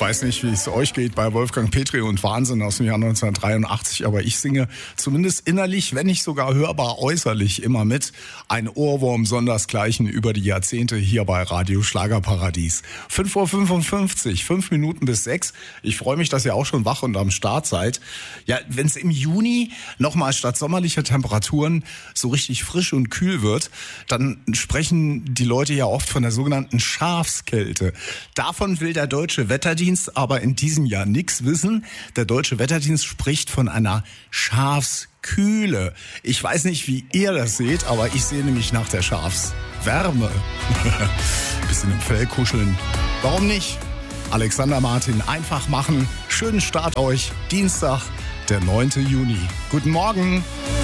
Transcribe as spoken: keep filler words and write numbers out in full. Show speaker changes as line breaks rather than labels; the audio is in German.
Weiß nicht, wie es euch geht bei Wolfgang Petri und Wahnsinn aus dem Jahr neunzehnhundertdreiundachtzig, aber ich singe zumindest innerlich, wenn nicht sogar hörbar äußerlich immer mit. Ein Ohrwurm sondersgleichen über die Jahrzehnte hier bei Radio Schlagerparadies. fünf Uhr fünfundfünfzig, fünf Minuten bis sechs. Ich freue mich, dass ihr auch schon wach und am Start seid. Ja, wenn es im Juni nochmal statt sommerlicher Temperaturen so richtig frisch und kühl wird, dann sprechen die Leute ja oft von der sogenannten Schafskälte. Davon will der Deutsche Wetterdienst aber in diesem Jahr nichts wissen. Der Deutsche Wetterdienst spricht von einer Schafskühle. Ich weiß nicht, wie ihr das seht, aber ich sehe nämlich nach der Schafswärme. Bisschen im Fell kuscheln. Warum nicht? Alexander Martin, einfach machen. Schönen Start euch. Dienstag, der neunte Juni. Guten Morgen.